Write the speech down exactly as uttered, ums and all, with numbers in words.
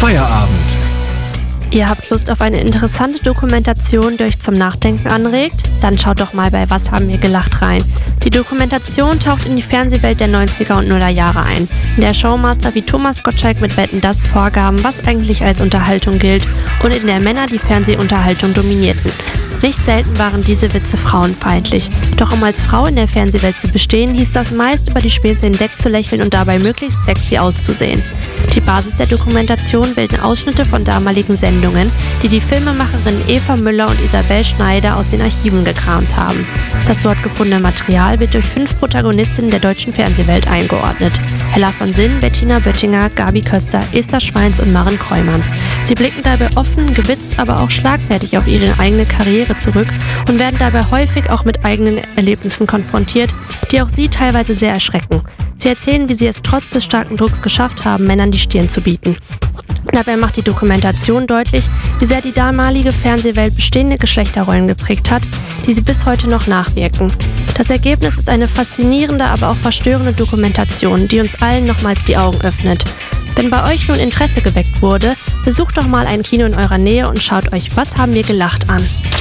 Feierabend. Ihr habt Lust auf eine interessante Dokumentation, die euch zum Nachdenken anregt? Dann schaut doch mal bei Was haben wir gelacht rein. Die Dokumentation taucht in die Fernsehwelt der neunziger und Nuller Jahre ein, in der Showmaster wie Thomas Gottschalk mit Wetten, dass vorgaben, was eigentlich als Unterhaltung gilt und in der Männer die Fernsehunterhaltung dominierten. Nicht selten waren diese Witze frauenfeindlich. Doch um als Frau in der Fernsehwelt zu bestehen, hieß das meist über die Späße hinweg zu lächeln und dabei möglichst sexy auszusehen. Die Basis der Dokumentation bilden Ausschnitte von damaligen Sendungen, die die Filmemacherinnen Eva Müller und Isabel Schneider aus den Archiven gekramt haben. Das dort gefundene Material wird durch fünf Protagonistinnen der deutschen Fernsehwelt eingeordnet. Hella von Sinn, Bettina Böttinger, Gabi Köster, Esther Schweins und Maren Kreumann. Sie blicken dabei offen, gewitzt, aber auch schlagfertig auf ihre eigene Karriere zurück und werden dabei häufig auch mit eigenen Erlebnissen konfrontiert, die auch sie teilweise sehr erschrecken. Sie erzählen, wie sie es trotz des starken Drucks geschafft haben, Männern die Stirn zu bieten. Dabei macht die Dokumentation deutlich, wie sehr die damalige Fernsehwelt bestehende Geschlechterrollen geprägt hat, die sie bis heute noch nachwirken. Das Ergebnis ist eine faszinierende, aber auch verstörende Dokumentation, die uns allen nochmals die Augen öffnet. Wenn bei euch nun Interesse geweckt wurde, besucht doch mal ein Kino in eurer Nähe und schaut euch Was haben wir gelacht an.